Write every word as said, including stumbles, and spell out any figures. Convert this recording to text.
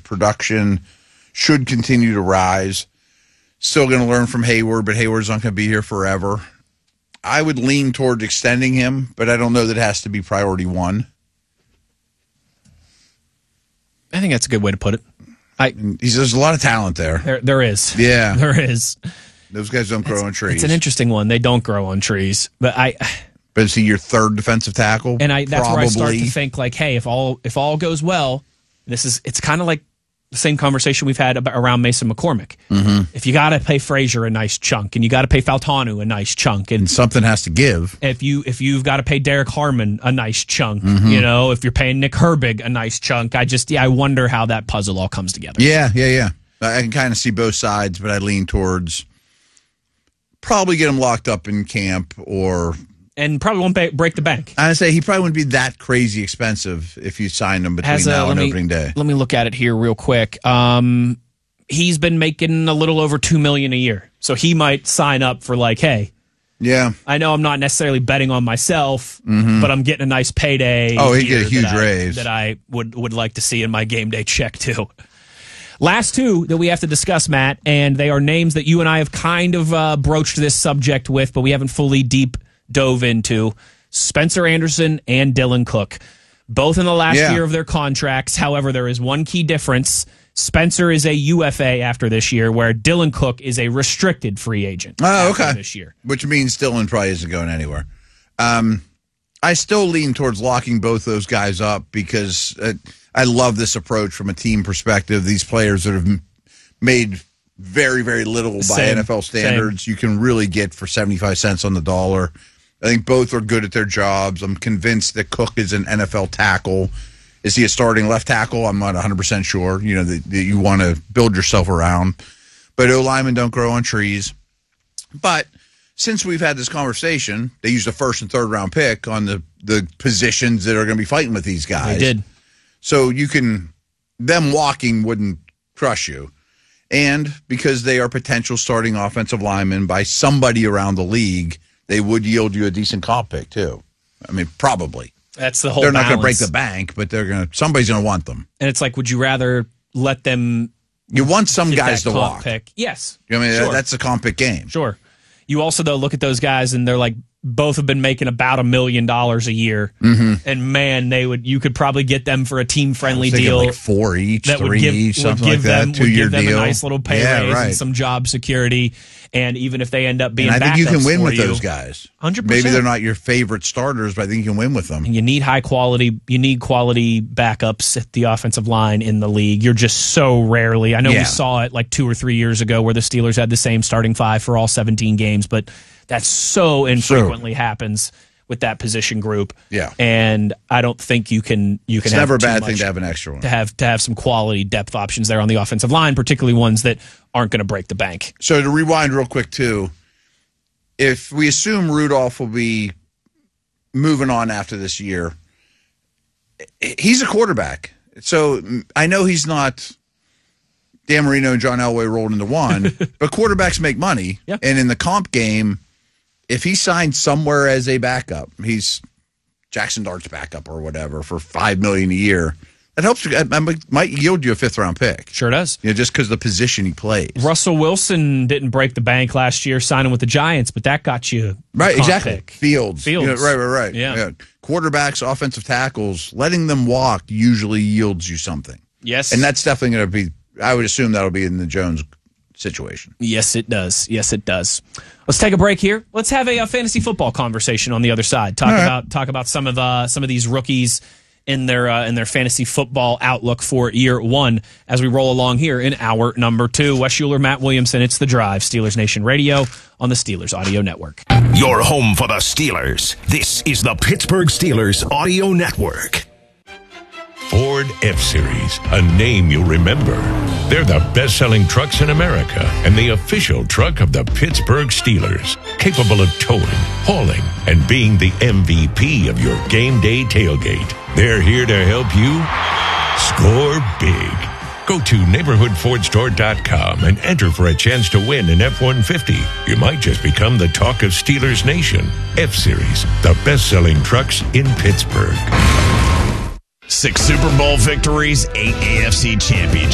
production should continue to rise. Still going to learn from Hayward, but Hayward's not going to be here forever. I would lean towards extending him, but I don't know that it has to be priority one. I think that's a good way to put it. I, He's, there's a lot of talent there. There, there is. Yeah. There is. Those guys don't grow it's, on trees. It's an interesting one. They don't grow on trees. But I... But is he your third defensive tackle? And I that's Probably. where I start to think, like, hey, if all if all goes well, this is it's kind of like the same conversation we've had about, around Mason McCormick. Mm-hmm. If you got to pay Frazier a nice chunk, and you got to pay Faltanu a nice chunk, and, and something has to give. If you if you've got to pay Derek Harmon a nice chunk, mm-hmm. you know, if you're paying Nick Herbig a nice chunk, I just yeah, I wonder how that puzzle all comes together. Yeah, yeah, yeah. I can kind of see both sides, but I lean towards probably get him locked up in camp or. And probably won't ba- break the bank. I'd say he probably wouldn't be that crazy expensive if you signed him between Has, uh, now and me, opening day. Let me look at it here real quick. Um, he's been making a little over two million dollars a year, so he might sign up for like, hey, yeah, I know I'm not necessarily betting on myself, mm-hmm. but I'm getting a nice payday. Oh, he'd get a huge that I, raise that I would would like to see in my game day check too. Last two that we have to discuss, Matt, and they are names that you and I have kind of uh, broached this subject with, but we haven't fully deep dove into. Spencer Anderson and Dylan Cook, both in the last yeah. year of their contracts. However, there is one key difference. Spencer is a U F A after this year, where Dylan Cook is a restricted free agent. Oh, okay. This year, which means Dylan probably isn't going anywhere. Um, I still lean towards locking both those guys up because uh, I love this approach from a team perspective. These players that have made very, very little by Same. N F L standards, Same. you can really get for seventy-five cents on the dollar. I think both are good at their jobs. I'm convinced that Cook is an N F L tackle. Is he a starting left tackle? I'm not one hundred percent sure. You know, that, that you want to build yourself around. But O-linemen don't grow on trees. But since we've had this conversation, they used a first and third round pick on the, the positions that are going to be fighting with these guys. They did. So you can, them walking wouldn't crush you. And because they are potential starting offensive linemen by somebody around the league, they would yield you a decent comp pick too. I mean, probably. That's the whole They're not going to break balance. the bank, but they're going to, somebody's going to want them. And it's like, would you rather let them You want some get guys that to comp walk. pick? Yes. I mean, Sure. that's a comp pick game. Sure. You also, though, look at those guys, and they're like, both have been making about a million dollars a year. Mm-hmm. And man, they would you could probably get them for a team-friendly I was thinking deal. like four each, that three would give, each, would something give like that. them, Two would year give them deal. a nice little pay yeah, raise right. and some job security. And even if they end up being and I think you can backups win for with you, those guys. one hundred percent. Maybe they're not your favorite starters, but I think you can win with them. And you need high quality, you need quality backups at the offensive line in the league. You're just so rarely. I know Yeah. we saw it like two or three years ago where the Steelers had the same starting five for all seventeen games, but that so infrequently True. happens with that position group. Yeah. And I don't think you can you can It's have never a too bad much thing to have an extra one. to have to have some quality depth options there on the offensive line, particularly ones that aren't going to break the bank. So to rewind real quick too, if we assume Rudolph will be moving on after this year, he's a quarterback. So I know he's not Dan Marino and John Elway rolled into one, but quarterbacks make money. Yeah. And in the comp game, if he signed somewhere as a backup, he's Jackson Dart's backup or whatever for five million dollars a year. That helps you. That might yield you a fifth round pick. Sure does. You know, just because of the position he plays. Russell Wilson didn't break the bank last year signing with the Giants, but that got you a Right, comp exactly. pick. Fields. Fields. You know, right, right, right. Yeah. Quarterbacks, offensive tackles, letting them walk usually yields you something. Yes. And that's definitely going to be, I would assume that'll be in the Jones situation. Yes, it does. Yes, it does. Let's take a break here. Let's have a, a fantasy football conversation on the other side. Talk All right. about talk about some of uh, some of these rookies in their uh, in their fantasy football outlook for year one as we roll along here in hour number two. Wes Schuler, Matt Williamson. It's The Drive, Steelers Nation Radio on the Steelers Audio Network. Your home for the Steelers. This is the Pittsburgh Steelers Audio Network. Ford F-Series, a name you'll remember. They're the best-selling trucks in America and the official truck of the Pittsburgh Steelers, capable of towing, hauling, and being the M V P of your game day tailgate. They're here to help you score big. Go to neighborhood ford store dot com and enter for a chance to win an F one fifty. You might just become the talk of Steelers Nation. F-Series, the best-selling trucks in Pittsburgh. Six Super Bowl victories, eight A F C championships.